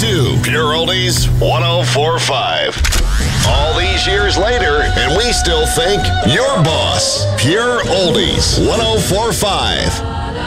to Pure Oldies 1045. All these years later, and we still think your boss. Pure Oldies 1045.